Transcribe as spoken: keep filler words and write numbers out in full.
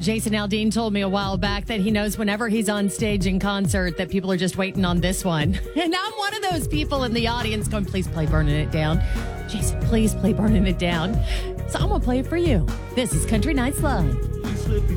Jason Aldean told me a while back that he knows whenever he's on stage in concert that people are just waiting on this one. And I'm one of those people in the audience going, please play Burning It Down. Jason, please play Burning It Down. So I'm going to play it for you. This is Country Nights Live.